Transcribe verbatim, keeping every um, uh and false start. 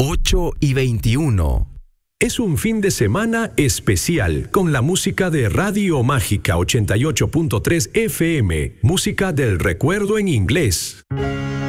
ocho y veintiuno. Es un fin de semana especial con la música de Radio Mágica ochenta y ocho punto tres F M, música del recuerdo en inglés.